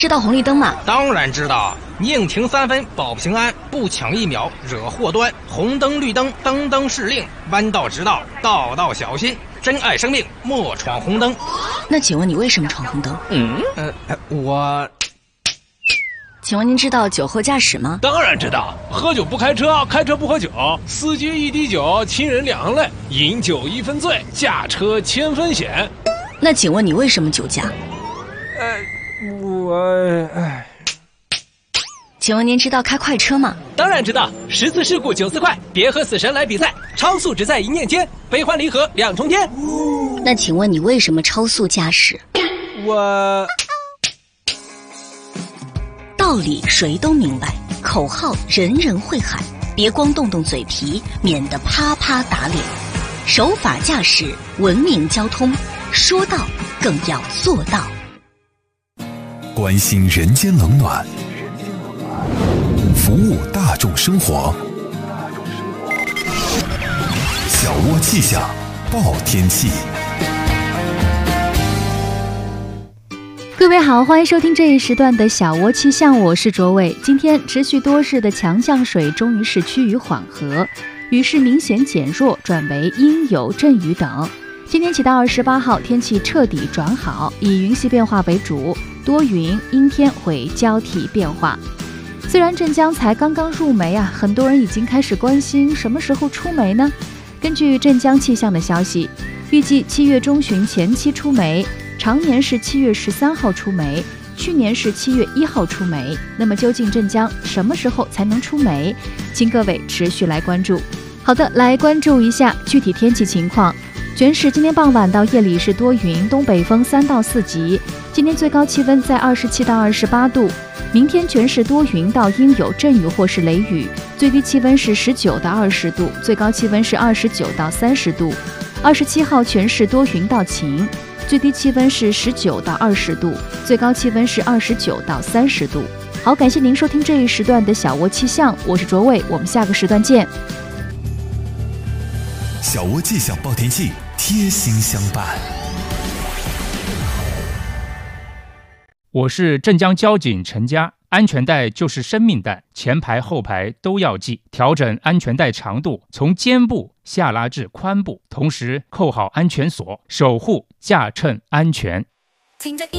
知道红绿灯吗？ 当然知道，宁停3分保平安，不抢1秒惹祸端。红灯绿灯，灯灯是令，弯道直道，道道小心。珍爱生命，莫闯红灯。 那请问你为什么闯红灯？请问您知道酒后驾驶吗？ 当然知道，喝酒不开车，开车不喝酒，司机1滴酒，亲人2泪，饮酒1分醉，驾车1000分险。 那请问你为什么酒驾？请问您知道开快车吗？ 当然知道，10次事故9次快，别和死神来比赛，超速只在一念间，悲欢离合2重天。 那请问你为什么超速驾驶？道理谁都明白，口号人人会喊，别光动动嘴皮，免得啪啪打脸。守法驾驶，文明交通，说到更要做到。 关心人间冷暖，服务大众生活。小窝气象报天气。 各位好，欢迎收听这一时段的小窝气象，我是卓伟。今天持续多日的强降水终于是趋于缓和，雨势明显减弱，转为阴有阵雨等。今天起到28号，天气彻底转好，以云系变化为主，多云阴天会交替变化。虽然镇江才刚刚入梅很多人已经开始关心什么时候出梅呢？根据镇江气象的消息，预计7月中旬前期出梅，常年是7月13号出梅，去年是7月1号出梅。那么究竟镇江什么时候才能出梅？请各位持续来关注。好的，来关注一下具体天气情况。全市今天傍晚到夜里是多云，东北风3到4级。今天最高气温在27到28度。明天全市多云到阴有阵雨或是雷雨，最低气温是19到20度，最高气温是29到30度。27号全市多云到晴，最低气温是19到20度，最高气温是29到30度。好，感谢您收听这一时段的小窝气象，我是卓伟，我们下个时段见。 小窝气象报天气，贴心相伴。 我是镇江交警陈佳，安全带就是生命带，前排后排都要系，调整安全带长度，从肩部下拉至髋部，同时扣好安全锁，守护驾乘安全。